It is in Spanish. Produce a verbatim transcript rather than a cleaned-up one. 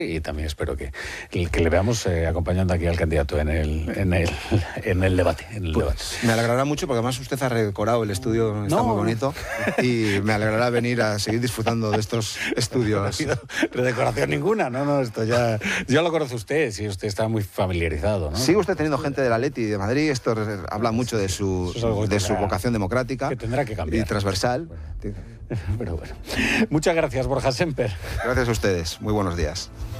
Y también espero que, que le veamos eh, acompañando aquí al candidato en el, en el, en el debate. En el pues, debate. Me alegrará mucho porque además usted ha redecorado el estudio, está no. muy bonito, y me alegrará venir a seguir disfrutando de estos estudios. No ha habido redecoración ninguna, no, no, esto ya, ya lo conoce usted, si usted está muy familiarizado, ¿no? Sigue usted teniendo gente del Atleti de Madrid, esto habla mucho de su, de tendrá, su vocación democrática que tendrá que cambiar. Y transversal. Bueno, pero bueno. Muchas gracias, Borja Semper. Gracias a ustedes, muy buenos días.